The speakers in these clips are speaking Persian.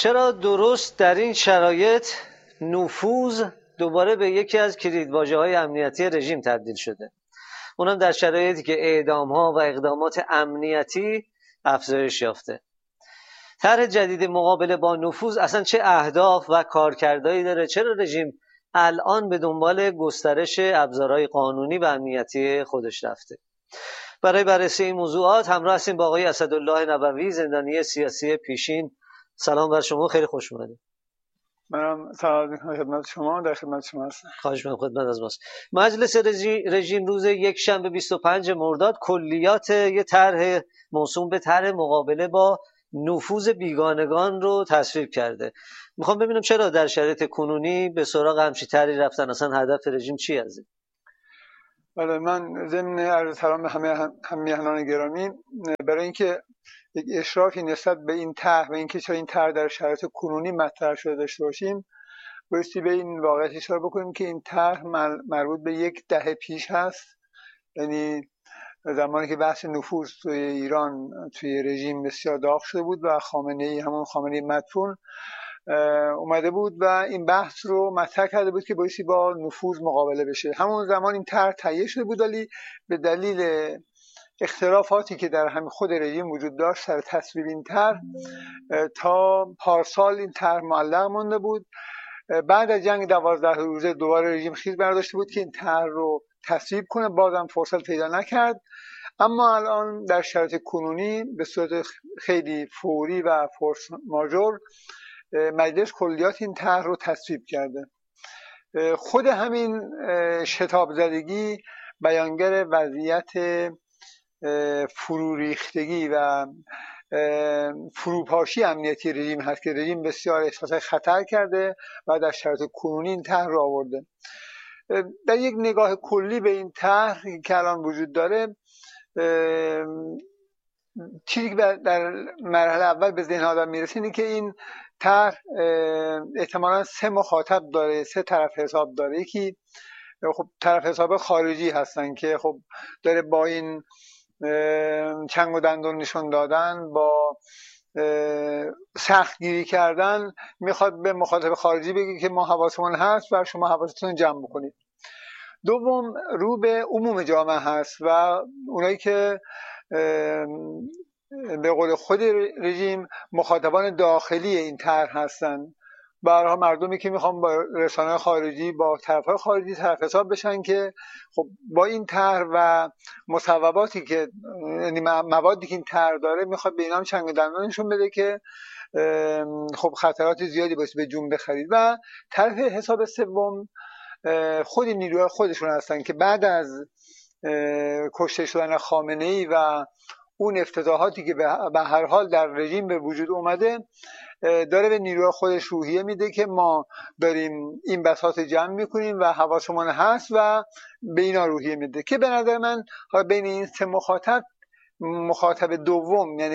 چرا درست در این شرایط نفوذ دوباره به یکی از کلیدواژه‌های امنیتی رژیم تبدیل شده؟ اونم در شرایطی که اعدام‌ها و اقدامات امنیتی افزایش یافته. طرح جدید مقابله با نفوذ اصلا چه اهداف و کارکردهایی داره؟ چرا رژیم الان به دنبال گسترش ابزارهای قانونی و امنیتی خودش رفته؟ برای بررسی این موضوعات همراه هستیم با آقای اسدالله نبوی، زندانی سیاسی پیشین. سلام بر شما، خیلی خوش اومدید. منم سلام میکنم خدمت شما، در خدمت شما هستم. خواهش می‌کنم، خدمت از ماست. مجلس رژیم روز یکشنبه 25 مرداد کلیات یه طرح موسوم به طرح مقابله با نفوذ بیگانگان رو تصویب کرده. میخوام ببینم چرا در شرایط کنونی به سراغ همچین طرحی رفتن؟ اصلا هدف رژیم چی از این؟ بله، من ضمن عرض سلام به همه میهنان گرامی، برای اینکه یک اشرافی نسبت به این طرح و اینکه چرا این طرح در شرایط کنونی مطرح شده داشته باشیم، بایستی به این واقعیت اشاره بکنیم که این طرح مربوط به یک دهه پیش هست. یعنی زمانی که بحث نفوذ توی ایران توی رژیم بسیار داغ شده بود و خامنه‌ای، همون خامنه‌ای مدفون، اومده بود و این بحث رو مطرح کرده بود که بایستی با نفوذ مقابله بشه. همون زمان این طرح تهیه شده بود، ولی به دلیل اختلافاتی که در همین خود رژیم وجود داشت سر تصویب این طرح تا پارسال این طرح معلق مانده بود. بعد از جنگ 12 روزه دوباره رژیم خیز برداشته بود که این طرح رو تصویب کنه، بازم فرصت پیدا نکرد. اما الان در شرایط کنونی به صورت خیلی فوری و فورس ماژور مجلس کلیات این طرح رو تصویب کرده. خود همین شتاب زدگی بیانگر وضعیت فروریختگی و فروپاشی امنیتی رژیم هست که رژیم بسیار احساس خطر کرده و در شرایط کنونی این طرح رو آورده. در یک نگاه کلی به این طرح که الان وجود داره، چیزی که در مرحله اول به ذهن آدم میرسه اینه که این طرح احتمالاً 3 مخاطب داره، 3 طرف حساب داره. یکی خب طرف حساب خارجی هستن که خب داره با این چنگ و دندون نشون دادن، با سخت گیری کردن، میخواد به مخاطب خارجی بگه که ما حواسمون هست و شما حواستون جمع بکنید. دوم رو به عموم جامعه هست و اونایی که به قول خود رژیم مخاطبان داخلی این طرح هستن، برای مردمی که میخوان با رسانه‌های خارجی، با طرف‌های خارجی طرف حساب بشن که خب با این طرح و مصوباتی که، یعنی موادی که این طرح داره، میخواد به اینا هم چنگ و دندونشون بده که خب خطرات زیادی باشه به جون بخرید. و طرف حساب سوم خود نیروهای خودشون هستن که بعد از کشته شدن خامنه‌ای و اون افتضاحاتی که به هر حال در رژیم به وجود اومده، داره به نیروهای خودش روحیه میده که ما داریم این بساط جمع میکنیم و حواسمون هست و به اینا روحیه میده. که به نظر من بین این 3 مخاطب دوم، یعنی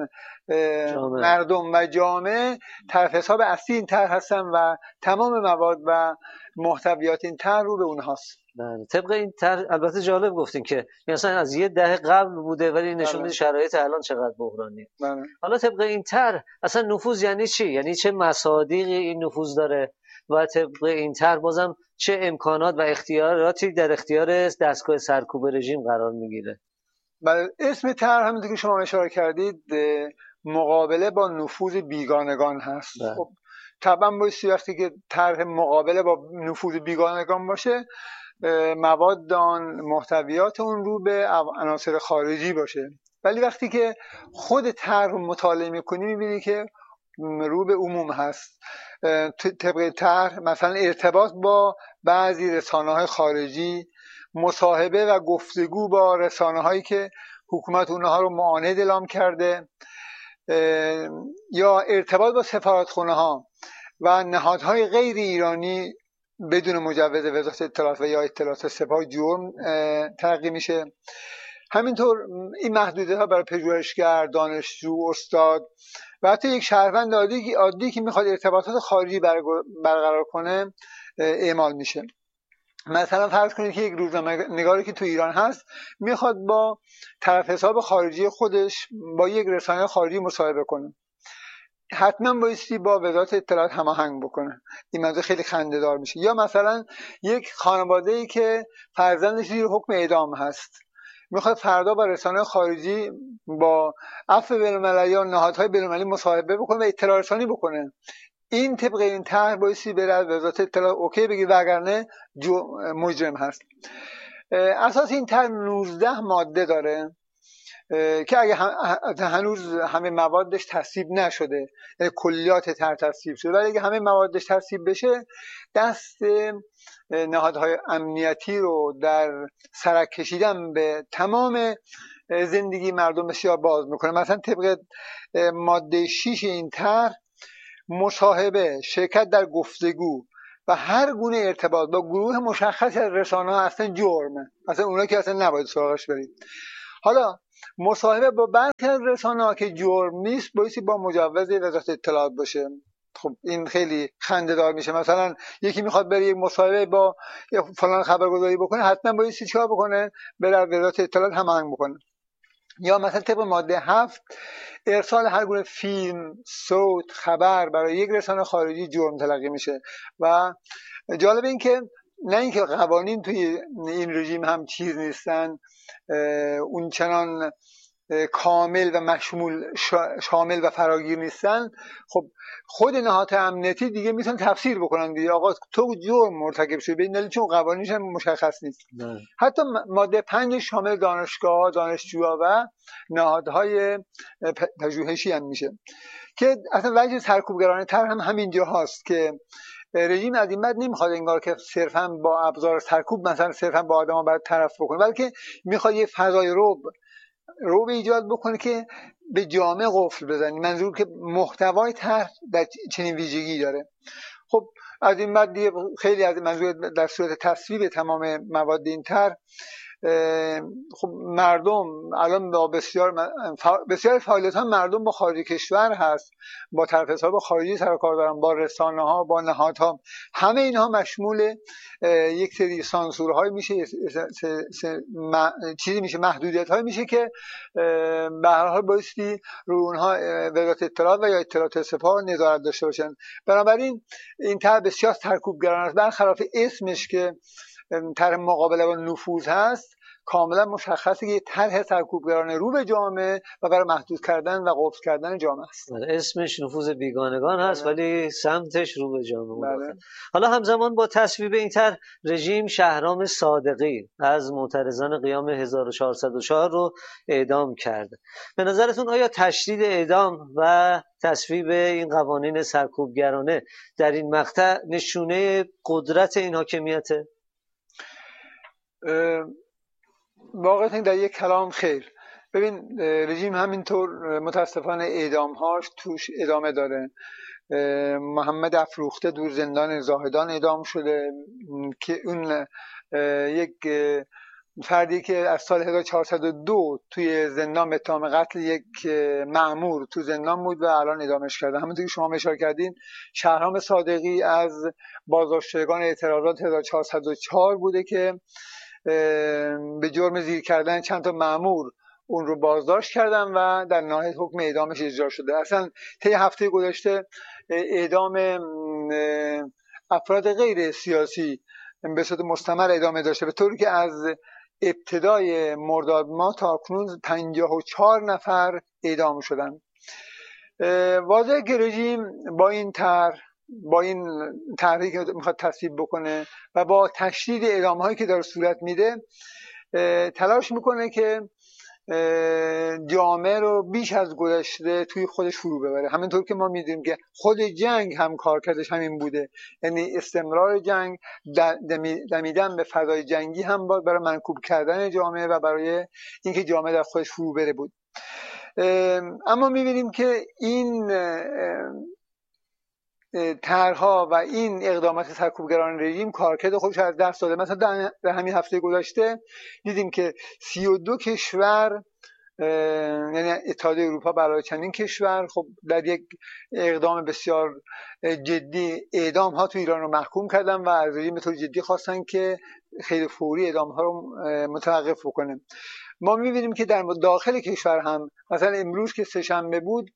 مردم و جامعه، طرف حساب اصلی این طرح هستن و تمام مواد و محتویات این طرح رو به اونهاست. بله، طبق این طرح البته جالب گفتین که مثلا از یه دهه قبل بوده، ولی نشون میده شرایط الان چقدر بحرانیه. حالا طبق این طرح اصلا نفوذ یعنی چی؟ یعنی چه مصادیقی این نفوذ داره و طبق این طرح بازم چه امکانات و اختیاراتی در اختیار دستگاه سرکوب رژیم قرار میگیره؟ بله، اسم طرح همونطور که شما اشاره کردید مقابله با نفوذ بیگانگان هست. خب طبعا بایستی وقتی که طرح مقابله با نفوذ بیگانگان باشه، مواد آن، محتویات اون رو به عناصر خارجی باشه. ولی وقتی که خود طرح رو مطالعه می‌کنی می‌بینی که رو به عموم هست. طبق طرح مثلا ارتباط با بعضی رسانه‌های خارجی، مصاحبه و گفتگو با رسانه‌هایی که حکومت اونها رو معاند اعلام کرده، یا ارتباط با سفارتخانه‌ها و نهادهای غیر ایرانی بدون مجوز وزارت اطلاعات و یا اطلاعات سپاه جرم تلقی میشه. همینطور این محدودیت‌ها برای پژوهشگر، دانشجو، استاد و حتی یک شهروند عادی که میخواد ارتباطات خارجی برقرار کنه اعمال میشه. مثلا فرض کنید که یک روزنامه‌نگاری که تو ایران هست میخواد با طرف حساب خارجی خودش با یک رسانه خارجی مصاحبه کنه. حتما بایستی با وزارت اطلاعات هماهنگ بکنه. این موضوع خیلی خنده‌دار میشه. یا مثلا یک خانواده‌ای که فرزندش زیر حکم اعدام هست، میخواد فردا با رسانه خارجی، با عفو بین‌المللی یا نهادهای بین‌المللی مصاحبه بکنه و اطلاع رسانی بکنه. این طبق این طرح بایستی بره از وزارت اطلاعات اوکی بگی، وگرنه مجرم هست. اساس این طرح 19 ماده داره که اگه هنوز همه موادش تصویب نشده، یعنی کلیات طرح تصویب شده، ولی اگه همه موادش تصویب بشه، دست نهادهای امنیتی رو در سرک کشیدن به تمام زندگی مردم بسیار باز میکنه. مثلا طبق ماده 6 این طرح، مصاحبه، شرکت در گفتگو و هر گونه ارتباط با گروه مشخصی از رسانه‌ها اصلا جرمه، اصلا اونا که اصلا نباید سراغش برید. حالا مصاحبه با برخی از رسانه‌ها که جرم نیست بایستی با مجوز وزارت اطلاعات باشه. خب این خیلی خنده‌دار میشه. مثلا یکی میخواد بره یک مصاحبه با فلان خبرگزاری بکنه، حتما بایستی چیکار بکنه؟ بره وزارت اطلاعات هماهنگ بکنه. یا مثلا طبق ماده 7 ارسال هر گونه فیلم، صوت، خبر برای یک رسانه خارجی جرم تلقی میشه. و جالب این که نه اینکه قوانین توی این رژیم هم چیز نیستن، اون چنان کامل و مشمول شامل و فراگیر نیستن، خب خود نهادهای امنیتی دیگه میتونن تفسیر بکنن دیگه، آقا تو جرم مرتکب شدی، ببین چون قوانینش هم مشخص نیست. حتی ماده 5 شامل دانشگاه، دانشجوها و نهادهای پژوهشی هم میشه که اصلا وجه سرکوبگرانه تر هم همینجا هست که رژیم از این بعد نمیخواد انگار که صرفا با ابزار سرکوب مثلا صرفا با آدم‌ها باید طرف بکنه، بلکه میخواد یه فضای رعب ایجاد بکنه که به جامعه قفل بزنی. منظور که محتوای طرح در چنین ویژگی داره. خب از این بعد دیگه خیلی از منظور در صورت تصویب تمام مواد این طرح، خب مردم الان با بسیار فعالیت ها مردم با خارج کشور هست، با طرف حساب خارجی سر و کار دارن، با رسانه ها، با نهادها، همه اینها مشمول یک سری سانسورهای میشه، چیزی میشه، محدودیت های میشه که به هر حال بایستی روی اونها وزارت اطلاعات و یا اطلاعات سپاه نظارت داشته باشن. بنابراین این طرح بسیار سرکوبگرانه است، برخلاف اسمش که طرح مقابله با نفوذ هست، کاملا مشخصه که یه طرح سرکوبگرانه رو به جامعه و برای محدود کردن و قفل کردن جامعه است. اسمش نفوذ بیگانگان هست ولی سمتش رو به جامعه. حالا همزمان با تصویب این طرح، رژیم شهرام صادقی از معترضان قیام 1404 رو اعدام کرده. به نظرتون آیا تشدید اعدام و تصویب این قوانین سرکوبگرانه در این مقطع نشونه قدرت این حاکمیته؟ واقعا در یک کلام خیر. ببین رژیم همینطور متاسفانه اعدامهاش توش ادامه داره. محمد افروخته دور زندان زاهدان اعدام شده که اون یک فردی که از سال 1402 توی زندان به اتهام قتل یک مأمور تو زندان بود و الان اعدامش کرده. همونطور که شما اشاره کردین، شهرام صادقی از بازداشتگان اعتراضات 1404 بوده که به جرم زیر کردن چند تا مأمور اون رو بازداشت کردن و در نهایت حکم اعدامش اجرا شده. اصلا طی هفته گذشته اعدام افراد غیر سیاسی به صورت مستمر ادامه داشته، به طوری که از ابتدای مرداد ماه تا اکنون 54 نفر اعدام شدن. واضحه که رژیم با این طرحی که میخواد تصویب بکنه و با تشدید اعدام هایی که داره صورت میده، تلاش میکنه که جامعه رو بیش از گذشته توی خودش فرو ببره. همینطور که ما میدونیم که خود جنگ هم کارکردش همین بوده، یعنی استمرار جنگ، دمیدن به فضای جنگی هم باید برای منکوب کردن جامعه و برای اینکه جامعه در خودش فرو بره بود. اما میبینیم که این طرح‌ها و این اقدامات سرکوبگران رژیم کارکرد خودش از دست داده. مثلا در همین هفته گذشته دیدیم که 32 کشور، یعنی اتحادیه اروپا برای چندین کشور، خب در یک اقدام بسیار جدی اعدام ها تو ایران رو محکوم کردن و از رژیم به طور جدی خواستن که خیلی فوری اعدام ها رو متوقف بکنه. ما می‌بینیم که در داخل کشور هم مثلا امروز که سه‌شنبه بود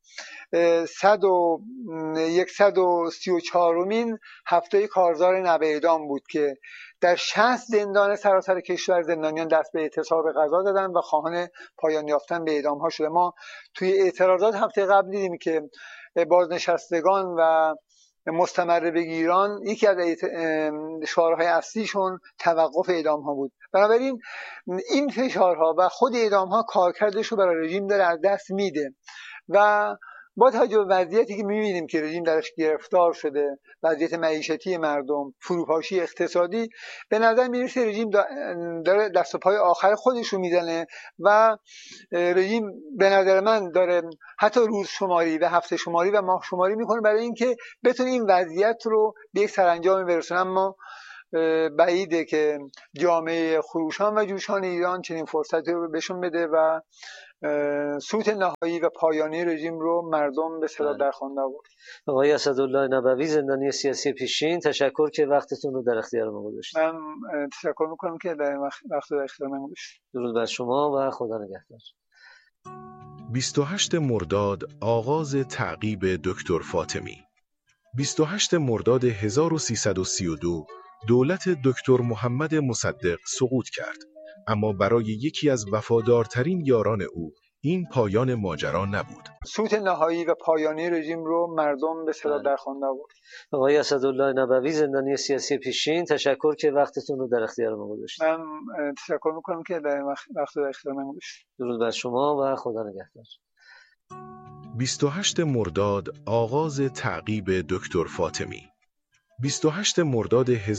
134مین هفته کارزار نو اعدام بود که در 60 زندان سراسر کشور زندانیان دست به اعتصاب غذا دادن و خواهان پایان یافتن به اعدام ها شده. ما توی اعتراضات هفته قبل دیدیم که بازنشستگان و مستمر بگیران یکی از شعارهای اصلیشون توقف اعدام ها بود. بنابراین این فشارها و خود اعدام ها کارکردش رو برای رژیم داره از دست میده و با توجه به وضعیتی که می‌بینیم که رژیم درش گرفتار شده، وضعیت معیشتی مردم، فروپاشی اقتصادی، به نظر میرسه رژیم داره دست و پای آخر خودش رو میزنه و رژیم به نظر من داره حتی روز شماری و هفته شماری و ماه شماری میکنه برای اینکه بتونه این وضعیت رو به یک سرانجام برسونه. اما بعیده که جامعه خروشان و جوشان ایران چنین فرصتی رو بهشون بده و سوت نهایی و پایانی رژیم رو مردم به صدا در خوانده آورد. آقای اسدالله نبوی، زندانی سیاسی پیشین، تشکر که وقتتون رو در اختیار ما گذاشتید. من تشکر میکنم که در وقت در اختیار من گذاشتید. درود بر شما و خدا نگهدار. 28 مرداد آغاز تعقیب دکتر فاطمی. 28 مرداد 1332 دولت دکتر محمد مصدق سقوط کرد، اما برای یکی از وفادارترین یاران او این پایان ماجرا نبود. سوت نهایی و پایانی رژیم رو مردم به صدا در خوانده آورد. آقای اسدالله نبوی، زندانی سیاسی پیشین، تشکر که وقتتون رو در اختیار ما گذاشتید. من تشکر میکنم که در وقت در اختیار من گذاشتید. درود بر شما و خدا نگهدار. 28 مرداد آغاز تعقیب دکتر فاطمی. 28 مرداد